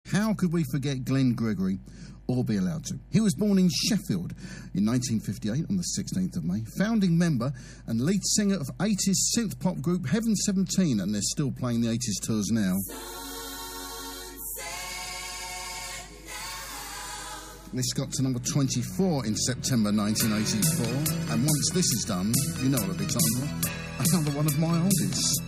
How could we forget Glenn Gregory, or be allowed to? He was born in Sheffield in 1958 on the 16th of May, founding member and lead singer of 80s synth-pop group Heaven 17, and they're still playing the 80s tours now. This got to number 24 in September 1984, and once this is done, you know what it'll be time for. Another one of my oldies.